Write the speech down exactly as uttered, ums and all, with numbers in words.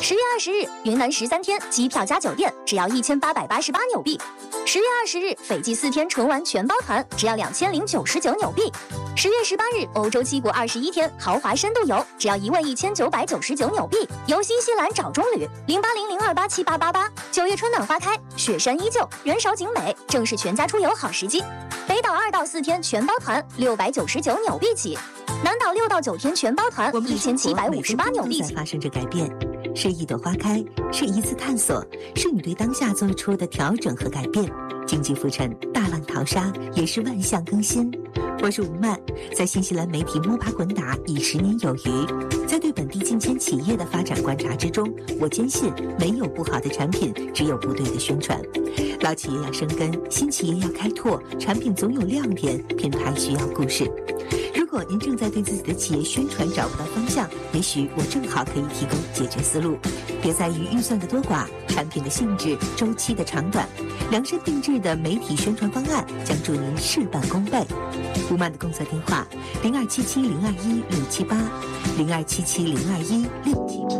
十月二十日，云南十三天机票加酒店只要一千八百八十八纽币。十月二十日，斐济四天纯玩全包团只要两千零九十九纽币。十月十八日，欧洲七国二十一天豪华深度游只要一万一千九百九十九纽币。游新西兰找中旅零八零零二八七八八八。九月春暖花开，雪山依旧，人少景美，正是全家出游好时机。北岛二到四天全包团六百九十九纽币起，南岛六到九天全包团一千七百五十八纽币起。 发生着改变。是一朵花开，是一次探索，是你对当下做出的调整和改变。经济浮沉，大浪淘沙，也是万象更新。我是吴曼，在新西兰媒体摸爬滚打已十年有余，在对本地近千企业的发展观察之中，我坚信没有不好的产品，只有不对的宣传。老企业要生根，新企业要开拓，产品总有亮点，品牌需要故事。如果您正在对自己的企业宣传找不到方向，也许我正好可以提供解决思路。别在于预算的多寡，产品的性质、周期的长短，量身定制的媒体宣传方案将助您事半功倍。吴曼的工作电话：零二七七零二一六七八，零二七七零二一六七八。